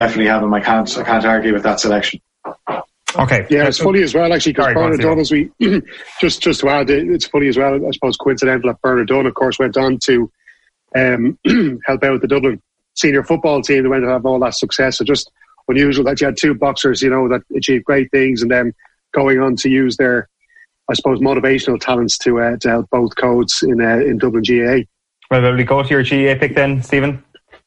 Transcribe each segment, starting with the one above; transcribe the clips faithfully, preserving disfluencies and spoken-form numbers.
definitely have him. I can't, I can't argue with that selection. Okay. Yeah, it's funny as well, actually, because Bernard Dunn, as we just just to add, it's funny as well. I suppose coincidental that Bernard Dunn, of course, went on to um, help out with the Dublin senior football team. They went to have all that success. So just unusual that you had two boxers, you know, that achieved great things, and then going on to use their, I suppose, motivational talents to uh, to help both codes in uh, in Dublin G A A. Well, will we go to your G A A pick then, Stephen?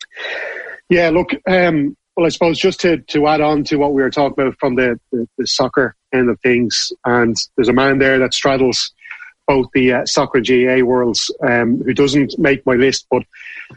Yeah, look. Um, Well, I suppose just to, to add on to what we were talking about from the, the, the soccer end of things, and there's a man there that straddles both the uh, soccer and G A A worlds, um, who doesn't make my list, but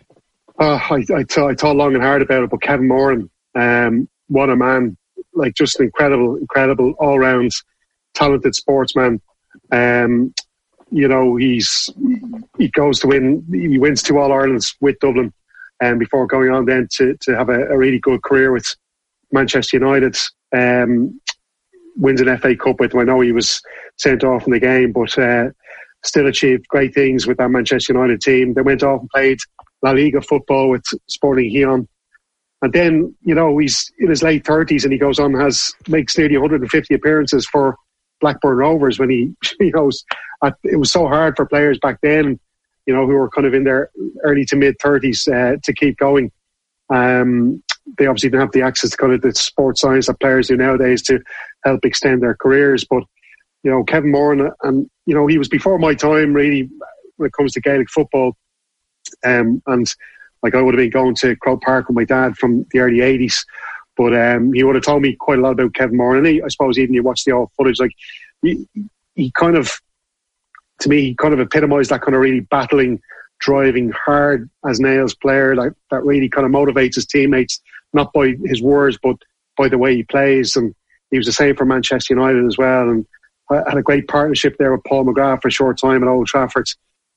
uh, I, I, th- I thought long and hard about it. But Kevin Moran, um, what a man! Like, just an incredible, incredible all-round talented sportsman. Um, you know, he's he goes to win. He wins two All Irelands with Dublin. And before going on then to, to have a, a really good career with Manchester United, um, wins an F A Cup with them. I know he was sent off in the game, but uh, still achieved great things with that Manchester United team. They went off and played La Liga football with Sporting Gijon. And then, you know, he's in his late thirties and he goes on and has, makes nearly one hundred fifty appearances for Blackburn Rovers when he, you know, it was so hard for players back then, you know, who were kind of in their early to mid thirties uh, to keep going. Um, they obviously didn't have the access to kind of the sports science that players do nowadays to help extend their careers. But, you know, Kevin Moran, and, you know, he was before my time really when it comes to Gaelic football. Um, and like I would have been going to Croke Park with my dad from the early eighties. But um, he would have told me quite a lot about Kevin Moran. And he, I suppose even you watch the old footage, like he, he kind of, to me, he kind of epitomised that kind of really battling, driving, hard as nails player like, that really kind of motivates his teammates, not by his words, but by the way he plays. And he was the same for Manchester United as well. And I had a great partnership there with Paul McGrath for a short time at Old Trafford.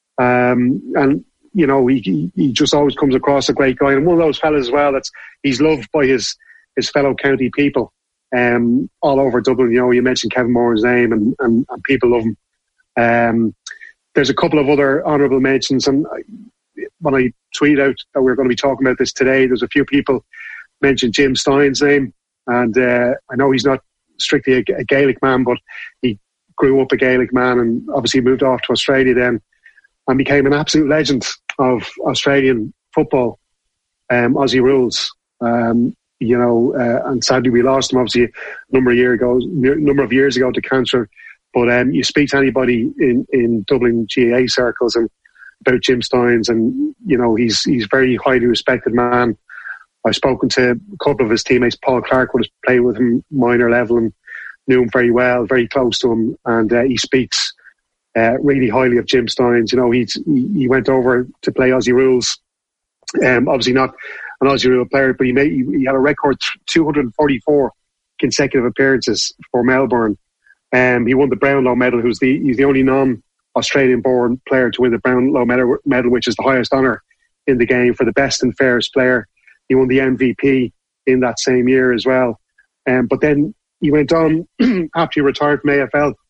Um, and, you know, he, he just always comes across a great guy. And one of those fellas as well, that's he's loved by his, his fellow county people um, all over Dublin. You know, you mentioned Kevin Moran's name and, and, and people love him. Um, there's a couple of other honourable mentions, and when I tweeted out that we were going to be talking about this today, there's a few people mentioned Jim Stein's name, and uh, I know he's not strictly a, a Gaelic man, but he grew up a Gaelic man and obviously moved off to Australia then and became an absolute legend of Australian football, um, Aussie rules. Um, you know, uh, and sadly we lost him obviously a number of years ago, number of years ago to cancer. But um, you speak to anybody in, in Dublin G A A circles and about Jim Steins, and you know he's he's a very highly respected man. I've spoken to a couple of his teammates. Paul Clark would have played with him minor level and knew him very well, very close to him, and uh, he speaks uh, really highly of Jim Steins. You know, he's, he he went over to play Aussie rules. Um, obviously not an Aussie rule player, but he made he, he had a record two hundred forty-four consecutive appearances for Melbourne. Um, he won the Brownlow medal. Who's the he's the only non-Australian-born player to win the Brownlow medal, medal, which is the highest honour in the game for the best and fairest player. He won the M V P in that same year as well. Um, but then he went on after he retired from A F L.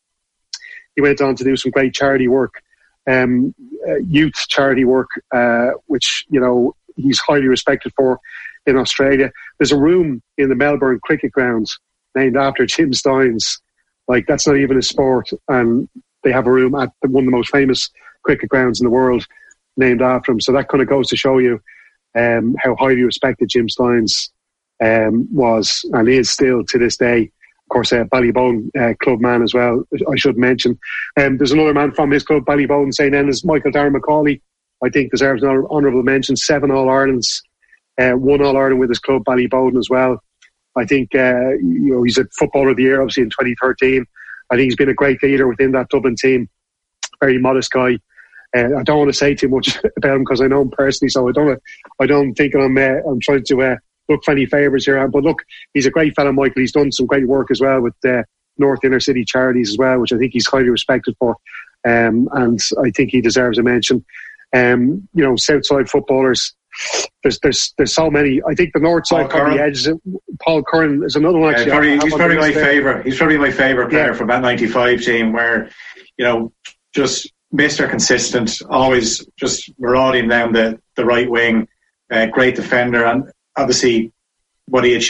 He went on to do some great charity work, um, uh, youth charity work, uh, which you know he's highly respected for in Australia. There's a room in the Melbourne cricket grounds named after Jim Steins. Like, that's not even a sport, and they have a room at one of the most famous cricket grounds in the world named after him. So that kind of goes to show you um, how highly respected Jim Steins um, was and is still to this day. Of course, a uh, Ballybone uh, club man as well, I should mention. Um, there's another man from his club, Ballybone, Saint Enda's, Michael Darren Macaulay, I think deserves an honourable mention. Seven All-Irelands, uh, one All-Ireland with his club, Ballybone, as well. I think uh, you know he's a Footballer of the Year, obviously, in twenty thirteen. I think he's been a great leader within that Dublin team. Very modest guy. Uh, I don't want to say too much about him because I know him personally, so I don't. I don't think I'm. Uh, I'm trying to uh, look for any favours here. But look, he's a great fellow, Michael. He's done some great work as well with uh, North Inner City Charities as well, which I think he's highly respected for, um, and I think he deserves a mention. Um, you know, Southside footballers. There's there's there's so many. I think the north side probably edges it. Paul Curran is another one. Actually, yeah, probably, he's probably my favourite. He's probably my favourite player yeah. from that ninety-five team, where you know just Mister Consistent, always just marauding down the, the right wing, uh, great defender, and obviously what he